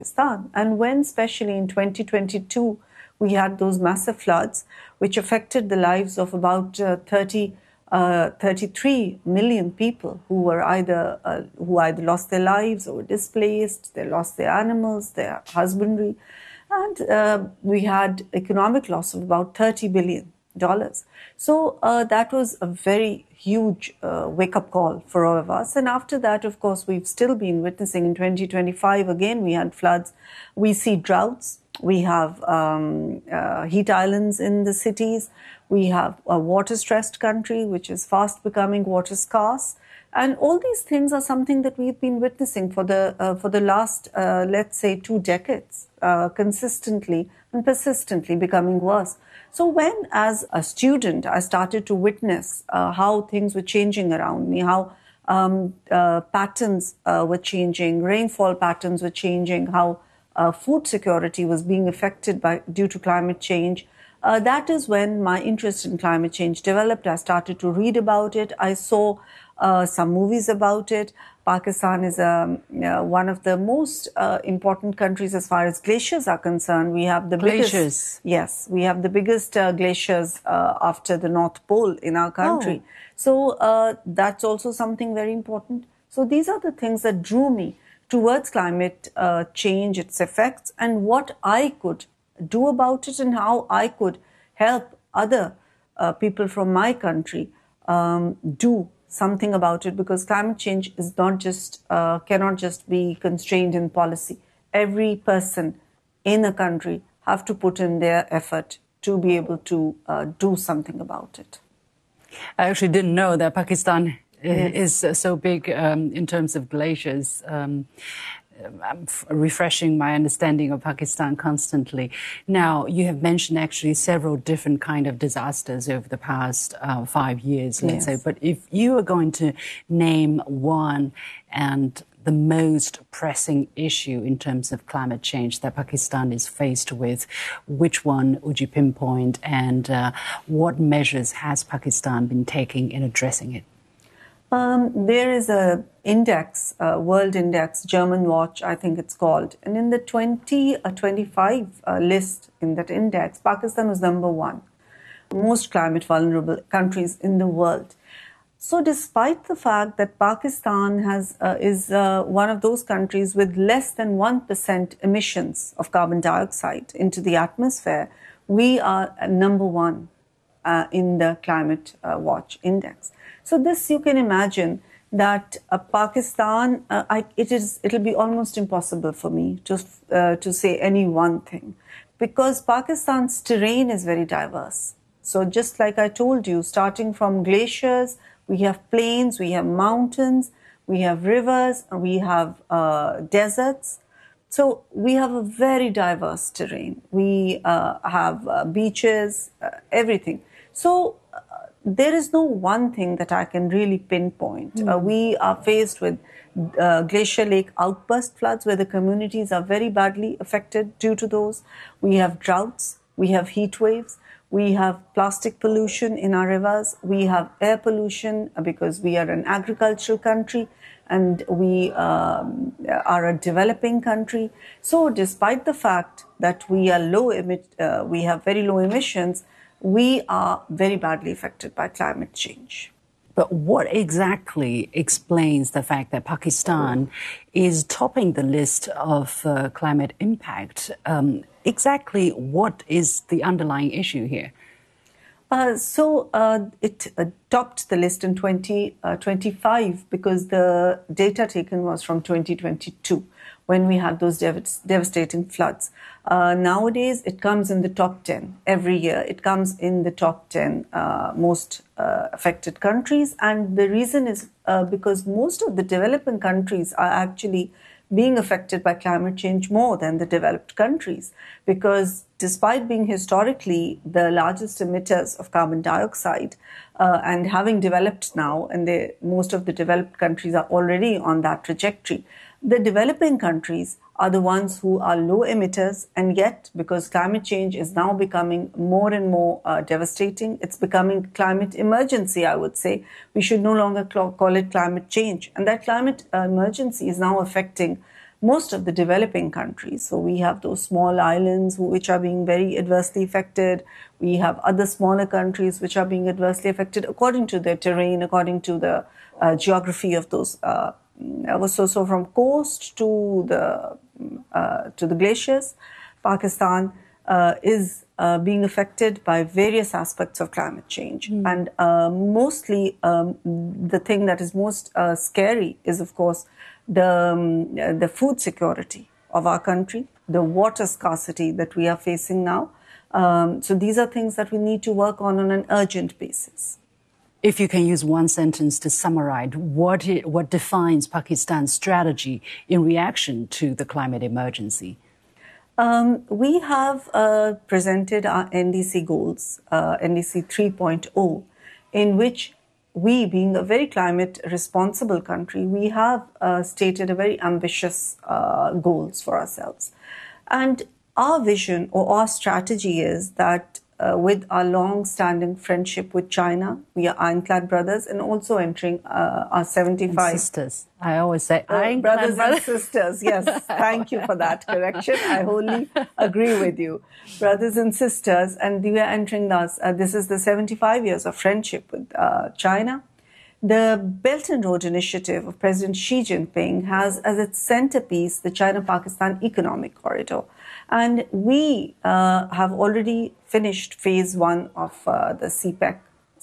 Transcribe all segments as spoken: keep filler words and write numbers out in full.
Pakistan. And when, especially in twenty twenty-two, we had those massive floods, which affected the lives of about uh, thirty, uh, thirty-three million people who were either uh, who either lost their lives or were displaced, they lost their animals, their husbandry, and uh, we had economic loss of about thirty billion dollars. So uh, that was a very huge uh, wake-up call for all of us. And after that, of course, we've still been witnessing in twenty twenty-five, again, we had floods. We see droughts. We have um, uh, heat islands in the cities. We have a water-stressed country, which is fast becoming water scarce. And all these things are something that we've been witnessing for the uh, for the last, uh, let's say, two decades, uh, consistently and persistently becoming worse. So when, as a student, I started to witness uh, how things were changing around me, how um, uh, patterns uh, were changing, rainfall patterns were changing, how uh, food security was being affected by due to climate change, Uh, that is when my interest in climate change developed. I started to read about it. I saw uh, some movies about it. Pakistan is um, uh, one of the most uh, important countries as far as glaciers are concerned. We have the glaciers. biggest, yes, we have the biggest uh, glaciers uh, after the North Pole in our country. Oh. So uh, that's also something very important. So these are the things that drew me towards climate uh, change, its effects, and what I could do about it and how I could help other uh, people from my country um, do something about it, because climate change is not just uh, cannot just be constrained in policy. Every person in a country have to put in their effort to be able to uh, do something about it. I actually didn't know that Pakistan yes. is so big um, in terms of glaciers. Um, I'm refreshing my understanding of Pakistan constantly. Now, you have mentioned actually several different kind of disasters over the past uh, five years, let's yes. say. But if you are going to name one and the most pressing issue in terms of climate change that Pakistan is faced with, which one would you pinpoint, and uh, what measures has Pakistan been taking in addressing it? Um, there is a index, a world index, German Watch, I think it's called. And in the twenty twenty-five uh, list in that index, Pakistan was number one, most climate vulnerable countries in the world. So despite the fact that Pakistan has uh, is uh, one of those countries with less than one percent emissions of carbon dioxide into the atmosphere, we are number one uh, in the Climate uh, Watch index. So this, you can imagine that uh, Pakistan, uh, I, it is, it'll be almost impossible for me to, uh, to say any one thing, because Pakistan's terrain is very diverse. So just like I told you, starting from glaciers, we have plains, we have mountains, we have rivers, we have uh, deserts. So we have a very diverse terrain. We uh, have uh, beaches, uh, everything. So there is no one thing that I can really pinpoint. Mm. Uh, we are faced with uh, Glacier Lake outburst floods, where the communities are very badly affected due to those. We have droughts, we have heat waves, we have plastic pollution in our rivers, we have air pollution because we are an agricultural country and we um, are a developing country. So despite the fact that we are low emit, uh, we have very low emissions, we are very badly affected by climate change. But what exactly explains the fact that Pakistan is topping the list of uh, climate impact? Um, exactly what is the underlying issue here? Uh, so uh, it uh, topped the list in twenty twenty-five because the data taken was from twenty twenty-two, when we had those dev devastating floods. Uh, nowadays, it comes in the top ten every year. It comes in the top ten uh, most uh, affected countries. And the reason is uh, because most of the developing countries are actually being affected by climate change more than the developed countries, because despite being historically the largest emitters of carbon dioxide uh, and having developed now, and they, most of the developed countries are already on that trajectory, the developing countries are the ones who are low emitters, and yet because climate change is now becoming more and more uh, devastating, it's becoming climate emergency, I would say. We should no longer call it climate change. And that climate uh, emergency is now affecting most of the developing countries. So we have those small islands which are being very adversely affected. We have other smaller countries which are being adversely affected according to their terrain, according to the uh, geography of those. Uh, so, so from coast to the uh, to the glaciers, Pakistan uh, is uh, being affected by various aspects of climate change. Mm. And uh, mostly um, the thing that is most uh, scary is, of course, the, um, the food security of our country, the water scarcity that we are facing now. Um, so these are things that we need to work on on an urgent basis. If you can use one sentence to summarize what, it, what defines Pakistan's strategy in reaction to the climate emergency. Um, we have uh, presented our N D C goals, uh, N D C three point oh, in which we, being a very climate responsible country, we have uh, stated a very ambitious uh, goals for ourselves. And our vision or our strategy is that uh, with our long-standing friendship with China, we are ironclad brothers, and also entering uh, our seventy-five... And sisters. I always say uh, ironclad brothers brothers. and sisters. Yes, thank you for that correction. I wholly agree with you. Brothers and sisters, and we are entering us. Uh, this is the seventy-five years of friendship with uh, China. The Belt and Road Initiative of President Xi Jinping has as its centerpiece the China-Pakistan Economic Corridor. And we uh, have already finished phase one of uh, the C PEC.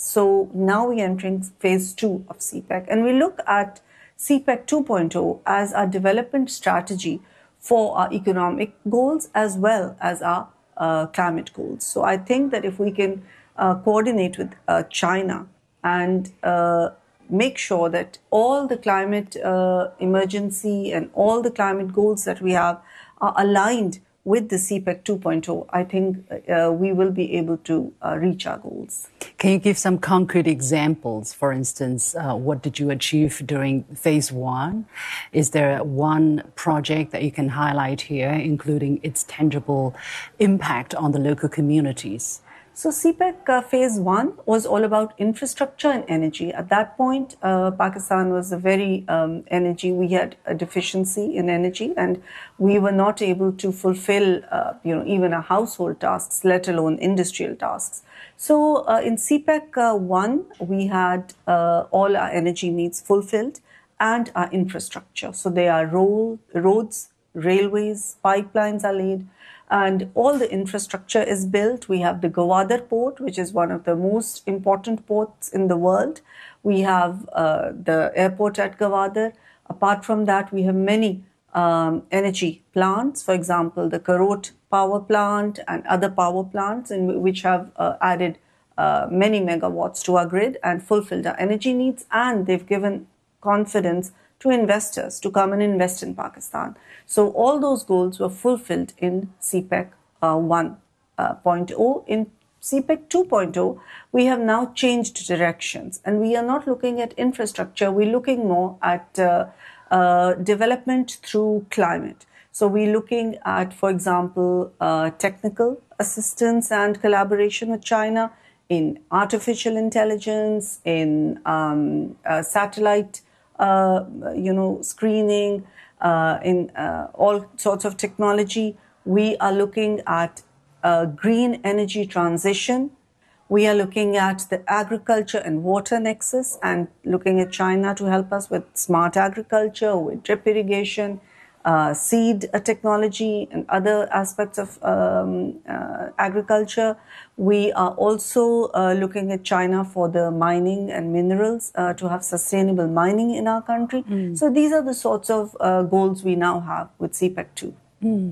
So now we are entering phase two of C PEC. And we look at C PEC two point oh as our development strategy for our economic goals as well as our uh, climate goals. So I think that if we can uh, coordinate with uh, China and uh, make sure that all the climate uh, emergency and all the climate goals that we have are aligned with the C PEC two point oh, I think uh, we will be able to uh, reach our goals. Can you give some concrete examples? For instance, uh, what did you achieve during phase one? Is there one project that you can highlight here, including its tangible impact on the local communities? So C PEC uh, phase one was all about infrastructure and energy. At that point, uh, Pakistan was a very um, energy, we had a deficiency in energy, and we were not able to fulfill, uh, you know, even our household tasks, let alone industrial tasks. So uh, in C PEC uh, one, we had uh, all our energy needs fulfilled and our infrastructure. So there are road, roads, railways, pipelines are laid, and all the infrastructure is built. We have the Gwadar port, which is one of the most important ports in the world. We have uh, the airport at Gwadar. Apart from that, we have many um, energy plants, for example, the Karot power plant and other power plants, in which have uh, added uh, many megawatts to our grid and fulfilled our energy needs, and they've given confidence to investors to come and invest in Pakistan. So all those goals were fulfilled in C PEC uh, one point oh. In C PEC two point oh, we have now changed directions, and we are not looking at infrastructure, we're looking more at uh, uh, development through climate. So we're looking at, for example, uh, technical assistance and collaboration with China in artificial intelligence, in um, uh, satellite Uh, you know, screening, uh, in uh, all sorts of technology. We are looking at uh, green energy transition. We are looking at the agriculture and water nexus, and looking at China to help us with smart agriculture, with drip irrigation, uh, seed uh, technology, and other aspects of um, uh, agriculture. We are also uh, looking at China for the mining and minerals, uh, to have sustainable mining in our country. Mm. So these are the sorts of uh, goals we now have with C PEC two. Mm.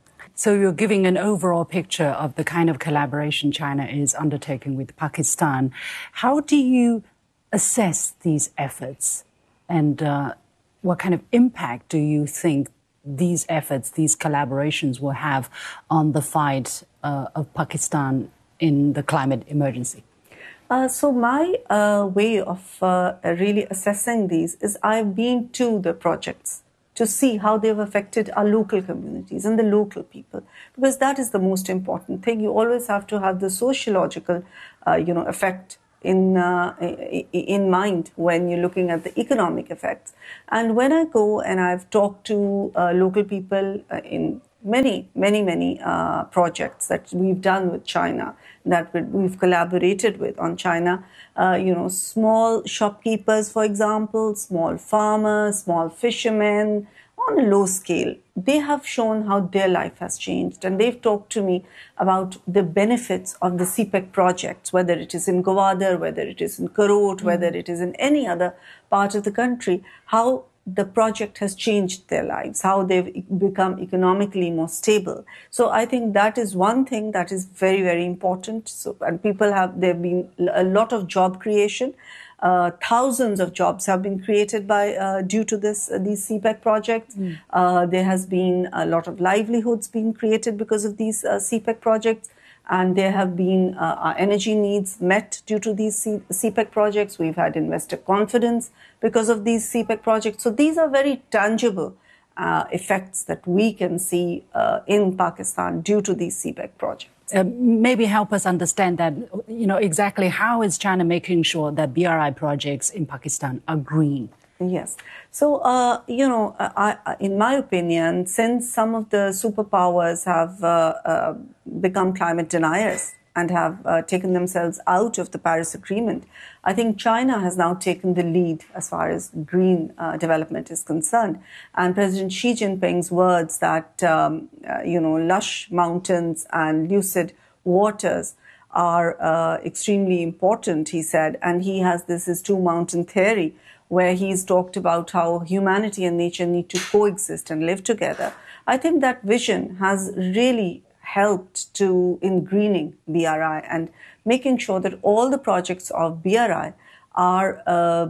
So you're giving an overall picture of the kind of collaboration China is undertaking with Pakistan. How do you assess these efforts, and uh, what kind of impact do you think these efforts, these collaborations will have on the fight uh, of Pakistan in the climate emergency? Uh, so my uh, way of uh, really assessing these is I've been to the projects to see how they've affected our local communities and the local people, because that is the most important thing. You always have to have the sociological, uh, you know, effect in uh, in mind when you're looking at the economic effects. And when I go and I've talked to uh, local people uh, in many, many, many uh, projects that we've done with China, that we've collaborated with on China, uh, you know, small shopkeepers, for example, small farmers, small fishermen, on a low scale, they have shown how their life has changed. And they've talked to me about the benefits of the C PEC projects, whether it is in Gwadar, whether it is in Karot, mm-hmm. whether it is in any other part of the country, how the project has changed their lives, how they've become economically more stable. So I think that is one thing that is very, very important. So, and people have, there have been a lot of job creation. Uh, thousands of jobs have been created by uh, due to this uh, these C PEC projects. Mm. Uh, there has been a lot of livelihoods being created because of these uh, C PEC projects, and there have been uh, our energy needs met due to these C- CPEC projects. We've had investor confidence because of these C PEC projects. So these are very tangible uh, effects that we can see uh, in Pakistan due to these C PEC projects. Uh, maybe help us understand that, you know, exactly how is China making sure that B R I projects in Pakistan are green? Yes. So, uh, you know, I, I, in my opinion, since some of the superpowers have uh, uh, become climate deniers and have uh, taken themselves out of the Paris Agreement, I think China has now taken the lead as far as green uh, development is concerned. And President Xi Jinping's words that, um, uh, you know, lush mountains and lucid waters are uh, extremely important, he said. And he has this his two mountain theory, where he's talked about how humanity and nature need to coexist and live together. I think that vision has really helped to in greening B R I and making sure that all the projects of B R I are, uh,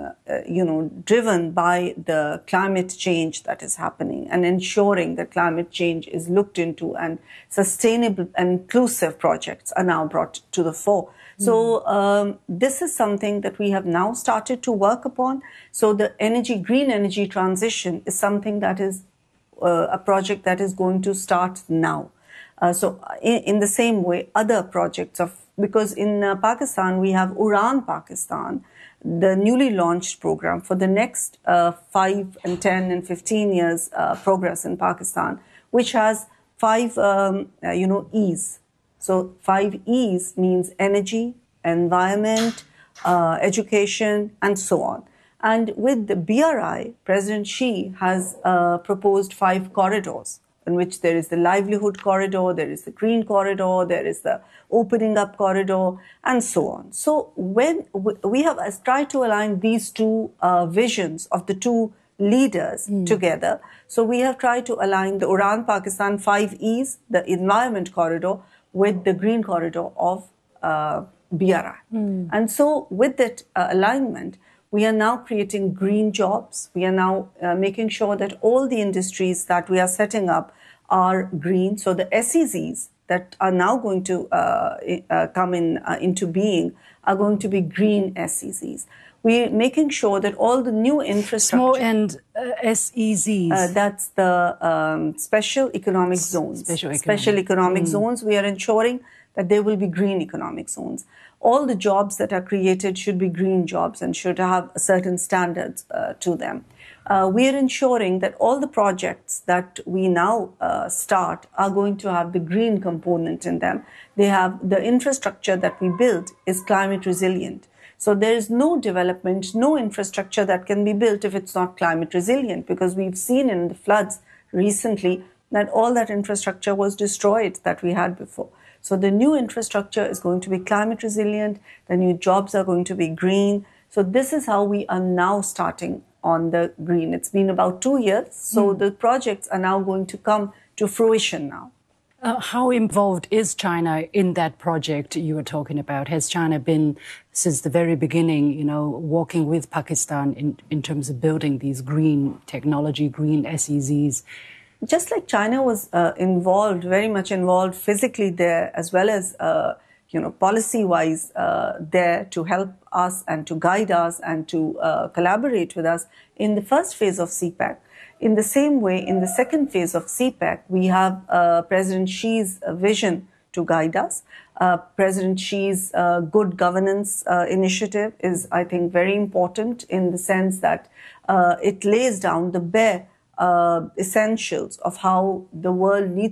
you know, driven by the climate change that is happening and ensuring that climate change is looked into and sustainable and inclusive projects are now brought to the fore. Mm. So um, this is something that we have now started to work upon. So the energy, green energy transition is something that is uh, a project that is going to start now. Uh, so in, in the same way, other projects of, because in uh, Pakistan, we have Uran Pakistan, the newly launched program for the next uh, five and ten and fifteen years uh, progress in Pakistan, which has five, um, uh, you know, E's. So five E's means energy, environment, uh, education, and so on. And with the B R I, President Xi has uh, proposed five corridors, in which there is the livelihood corridor, there is the green corridor, there is the opening up corridor, and so on. So when we have tried to align these two uh, visions of the two leaders mm. together, so we have tried to align the Uran Pakistan five E's, the environment corridor, with the green corridor of uh, B R I. Mm. And so with that uh, alignment, we are now creating green jobs. We are now uh, making sure that all the industries that we are setting up are green. So the S E Zs that are now going to uh, uh, come in uh, into being are going to be green S E Zs. We're making sure that all the new infrastructure... Small and uh, S E Zs. Uh, that's the um, special economic zones. Special economic, special economic mm. zones. We are ensuring that there will be green economic zones. All the jobs that are created should be green jobs and should have certain standards uh, to them. Uh, we are ensuring that all the projects that we now uh, start are going to have the green component in them. They have the infrastructure that we build is climate resilient. So there is no development, no infrastructure that can be built if it's not climate resilient, because we've seen in the floods recently that all that infrastructure was destroyed that we had before. So the new infrastructure is going to be climate resilient, the new jobs are going to be green. So this is how we are now starting on the green. It's been about two years, so mm. the projects are now going to come to fruition now. Uh, how involved is China in that project you were talking about? Has China been, since the very beginning, you know, working with Pakistan in, in terms of building these green technology, green S E Zs? Just like China was uh, involved, very much involved physically there, as well as, uh, you know, policy-wise uh, there to help us and to guide us and to uh, collaborate with us in the first phase of C PEC. In the same way, in the second phase of C PEC, we have uh, President Xi's vision to guide us. Uh, President Xi's uh, good governance uh, initiative is, I think, very important in the sense that uh, it lays down the bare uh, essentials of how the world needs